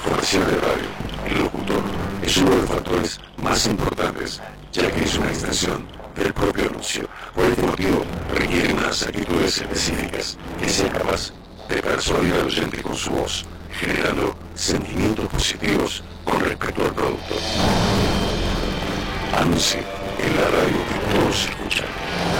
información de radio. El locutor es uno de los factores más importantes, ya que es una extensión del propio anuncio. Por este motivo, requiere unas actitudes específicas que sea capaz de persuadir al oyente con su voz, generando sentimientos positivos con respecto al producto. Anuncio.